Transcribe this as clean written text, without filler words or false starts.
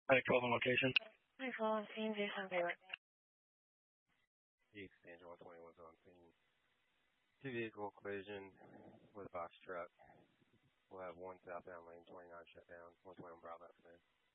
At 12 on location. Hi, call scene Jason Baylor. East Danger 121's on scene. Two vehicle collision with a box truck. We'll have one southbound lane 29 shut down. 121 Bravo afternoon.